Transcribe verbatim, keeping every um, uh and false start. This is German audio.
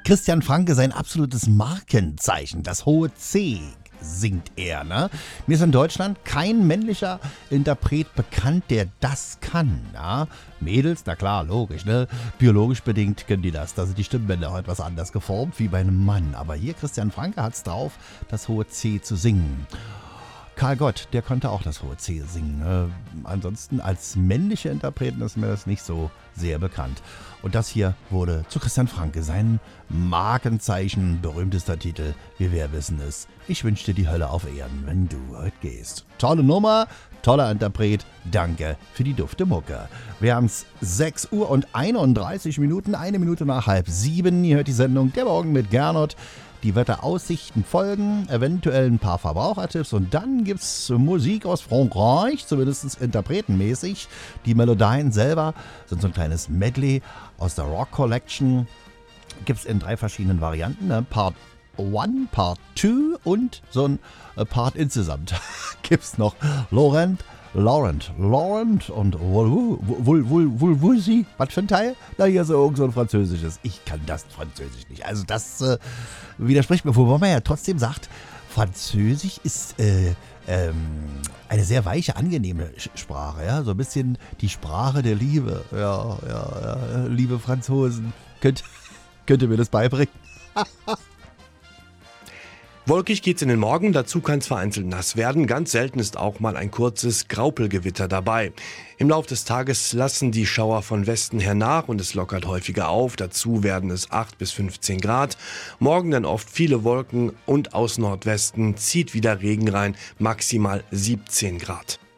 Christian Franke, sein absolutes Markenzeichen, das hohe C, singt er. Ne? Mir ist in Deutschland kein männlicher Interpret bekannt, der das kann. Ja? Mädels, na klar, logisch. Ne? Biologisch bedingt können die das. Da sind die Stimmbänder heute etwas anders geformt wie bei einem Mann. Aber hier, Christian Franke hat es drauf, das hohe C zu singen. Karl Gott, der konnte auch das hohe C singen. Äh, ansonsten als männliche Interpreten ist mir das nicht so sehr bekannt. Und das hier wurde zu Christian Franke sein Markenzeichen, berühmtester Titel, wie wir wissen es. Ich wünsche dir die Hölle auf Erden, wenn du heute gehst. Tolle Nummer, toller Interpret, danke für die dufte Mucke. Wir haben es sechs Uhr und einunddreißig Minuten, eine Minute nach halb sieben. Ihr hört die Sendung Der Morgen mit Gernot. Die Wetteraussichten folgen, eventuell ein paar Verbrauchertipps und dann gibt's Musik aus Frankreich, zumindest interpretenmäßig. Die Melodien selber sind so ein kleines Medley aus der Rock Collection. Gibt's in drei verschiedenen Varianten, ne? Part eins, Part zwei und so ein Part insgesamt. Gibt's noch Laurent, Laurent, Laurent und Wulwusi. Was für ein Teil? Na, hier so irgend so ein französisches. Ich kann das Französisch nicht. Also das äh, widerspricht mir, wobei man ja trotzdem sagt, Französisch ist äh, ähm, eine sehr weiche, angenehme Sprache. Ja? So ein bisschen die Sprache der Liebe. Ja, ja, ja. Liebe Franzosen, könnt, könnt ihr mir das beibringen? Wolkig geht's in den Morgen, dazu kann es vereinzelt nass werden. Ganz selten ist auch mal ein kurzes Graupelgewitter dabei. Im Laufe des Tages lassen die Schauer von Westen her nach und es lockert häufiger auf. Dazu werden es acht bis fünfzehn Grad. Morgen dann oft viele Wolken und aus Nordwesten zieht wieder Regen rein, maximal siebzehn Grad.